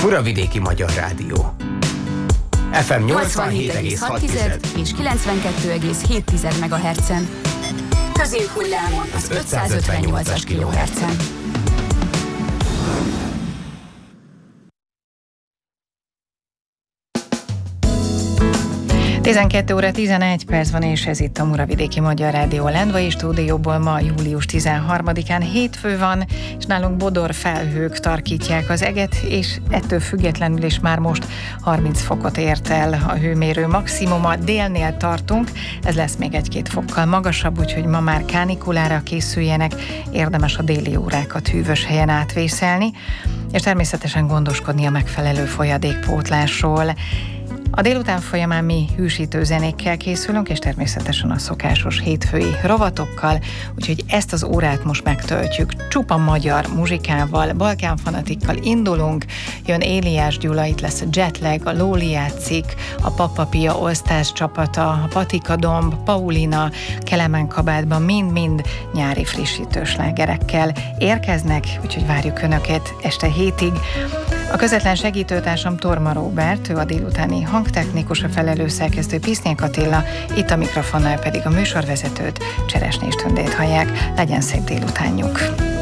Muravidéki Magyar Rádió. FM 87,6 és 92,7 MHz-en. Középhullámon az 558-as kHz-en. 12 óra 11 perc van, és ez itt a Muravidéki Magyar Rádió Lendvai stúdióból. Ma július 13-án hétfő van, és nálunk bodor felhők tarkítják az eget, és ettől függetlenül is már most 30 fokot ért el a hőmérő maximuma. Délnél tartunk, ez lesz még 1-2 fokkal magasabb, úgyhogy ma már kánikulára készüljenek, érdemes a déli órákat hűvös helyen átvészelni, és természetesen gondoskodni a megfelelő folyadékpótlásról. A délután folyamán mi hűsítő zenékkel készülünk, és természetesen a szokásos hétfői rovatokkal, úgyhogy ezt az órát most megtöltjük csupa magyar muzsikával, balkánfanatikkal indulunk, jön Éliás Gyula, itt lesz a Jetlag, a Lóli játszik, a Pappa Pia All Stars csapata, a Patika Domb, Paulina, Kelemen kabátban mind-mind nyári frissítő slágerekkel érkeznek, úgyhogy várjuk Önöket este 7-ig. A közvetlen segítőtársam Torma Róbert, ő a délutáni hangtechnikus, a felelős szerkesztő Pisznyék Attila, itt a mikrofonnál pedig a műsorvezetőt, Cseresnés Tündét hallják. Legyen szép délutánjuk!